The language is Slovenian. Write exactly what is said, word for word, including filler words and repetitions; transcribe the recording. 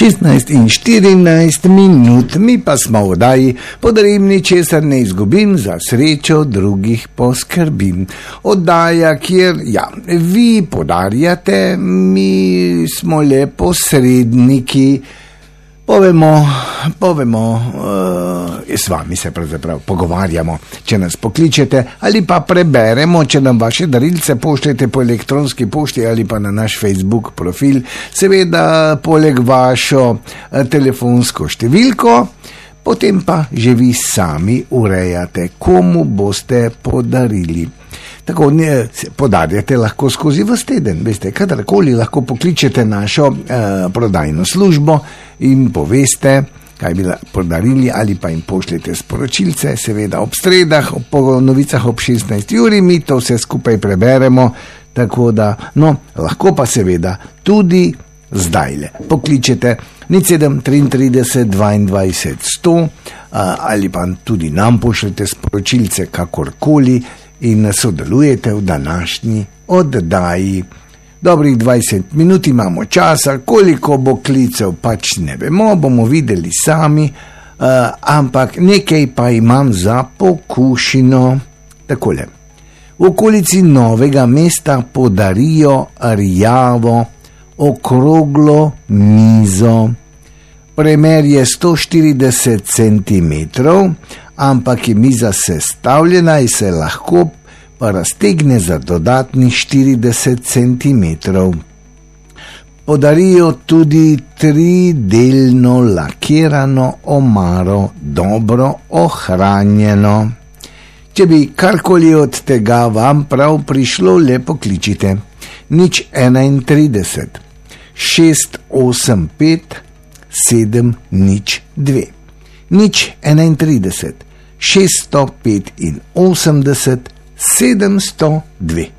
šestnajst in štirinajst minut, mi pa smo v oddaji Podarim, ničesar ne izgubim, za srečo drugih poskrbim. Oddaja, kjer, ja, vi podarjate, mi smo le posredniki. Povemo, povemo, uh, s vami se pravzaprav pogovarjamo, če nas pokličete ali pa preberemo, če nam vaše darilce pošljete po elektronski pošti ali pa na naš Facebook profil, seveda poleg vašo uh, telefonsko številko, potem pa že vi sami urejate, komu boste podarili. Tako ne, podarjate lahko skozi vas teden, veste, kadarkoli lahko pokličete našo eh, prodajno službo in poveste, kaj bi podarili, ali pa jim pošljete sporočilce, seveda ob sredah, po novicah ob šestnajsti uri, mi to vse skupaj preberemo, tako da, no, lahko pa seveda tudi zdajle pokličete nič sedem triintrideset dvaindvajset sto eh, ali pa tudi nam pošljete sporočilce kakorkoli, in sodelujete v današnji oddaji. Dobrih dvajset minut imamo časa, koliko bo klicev pač ne vemo, bomo videli sami, uh, ampak nekaj pa imam za pokušino. Takole, v okolici Novega mesta podarijo rjavo okroglo mizo. Premer je sto štirideset centimetrov, ampak je miza sestavljena in se lahko pa raztegne za dodatnih štirideset centimetrov. Podarijo tudi tridelno lakirano omaro, dobro ohranjeno. Če bi karkoli od tega vam prav prišlo, lepo kličite. nič enaintrideset šest osem pet sedem nič dve. nič enaintrideset šeststo petinosemdeset sedemsto dve.